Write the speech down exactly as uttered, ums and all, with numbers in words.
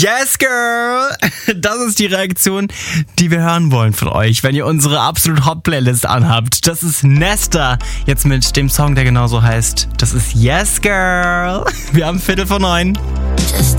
Yes, girl! Das ist die Reaktion, die wir hören wollen von euch, wenn ihr unsere absolut Hot-Playlist anhabt. Das ist Nesta, jetzt mit dem Song, der genauso heißt. Das ist Yes, girl! Wir haben Viertel vor neun. Just